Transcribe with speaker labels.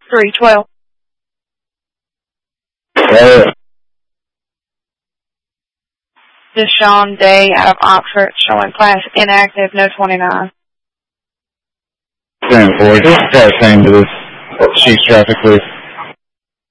Speaker 1: 312. Deshaun Day out of Oxford, showing class inactive, no 29.
Speaker 2: 10-4, just start saying to this Chiefs traffic, please.